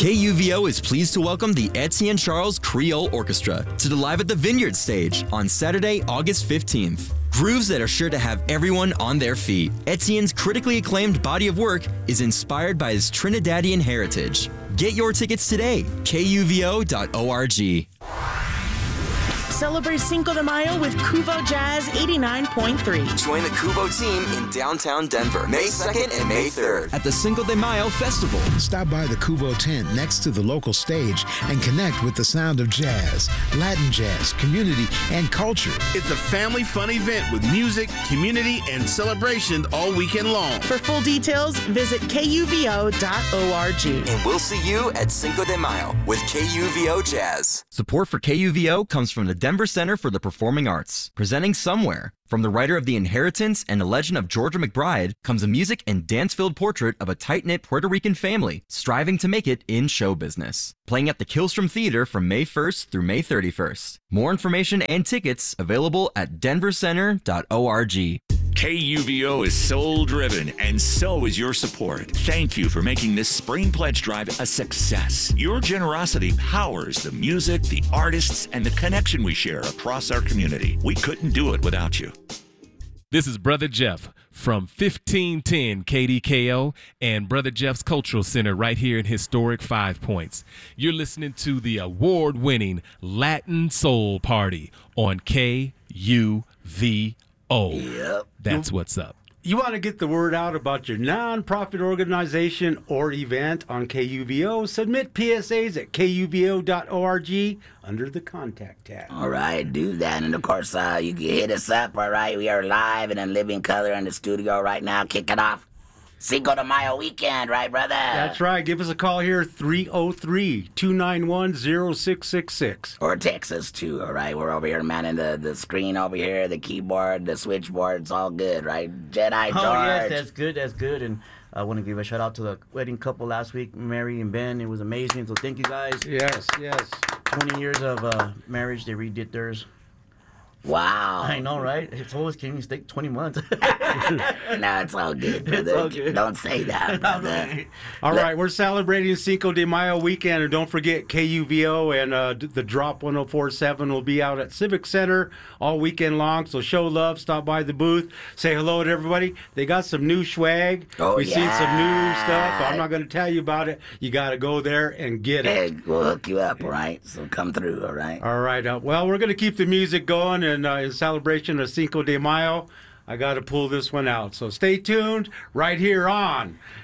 KUVO is pleased to welcome the Etienne Charles Creole Orchestra to the Live at the Vineyard stage on Saturday, August 15th. Grooves that are sure to have everyone on their feet. Etienne's critically acclaimed body of work is inspired by his Trinidadian heritage. Get your tickets today, kuvo.org. Celebrate Cinco de Mayo with Kuvo Jazz 89.3. Join the Kuvo team in downtown Denver, May 2nd and May 3rd at the Cinco de Mayo Festival. Stop by the Kuvo tent next to the local stage and connect with the sound of jazz, Latin jazz, community, and culture. It's a family fun event with music, community, and celebration all weekend long. For full details, visit kuvo.org. And we'll see you at Cinco de Mayo with KUVO Jazz. Support for KUVO comes from the Denver Center for the Performing Arts, presenting Somewhere. From the writer of The Inheritance and The Legend of Georgia McBride comes a music and dance-filled portrait of a tight-knit Puerto Rican family striving to make it in show business. Playing at the Killstrom Theater from May 1st through May 31st. More information and tickets available at denvercenter.org. KUVO is soul-driven, and so is your support. Thank you for making this spring pledge drive a success. Your generosity powers the music, the artists, and the connection we share across our community. We couldn't do it without you. This is Brother Jeff from 1510 KDKO and Brother Jeff's Cultural Center right here in historic Five Points. You're listening to the award-winning Latin Soul Party on KUVO. Yep. That's what's up. You want to get the word out about your nonprofit organization or event on KUVO? Submit PSAs at kuvo.org under the contact tab. All right, do that. And of course, you can hit us up, all right? We are live and in living color in the studio right now. Kick it off. Cinco de Mayo weekend, right, brother? That's right. Give us a call here, 303-291-0666. Or text us, too, all right? We're over here manning the screen over here, the keyboard, the switchboard. It's all good, right? Jedi George. Oh, yes, that's good. And I want to give a shout-out to the wedding couple last week, Mary and Ben. It was amazing, so thank you, guys. Yes. 20 years of marriage, they redid theirs. Wow. I know, right? It's always came mistake 20 months. No, it's all good, brother. It's all good. Don't say that, brother. All right, we're celebrating Cinco de Mayo weekend, and don't forget KUVO and the Drop 104.7 will be out at Civic Center all weekend long, so show love, stop by the booth, say hello to everybody. They got some new swag. We've seen some new stuff. I'm not going to tell you about it. You got to go there and get it. Hey, we'll hook you up, all right? So come through, all right? All right. Well, we're going to keep the music going, and in celebration of Cinco de Mayo, I got to pull this one out. So stay tuned right here on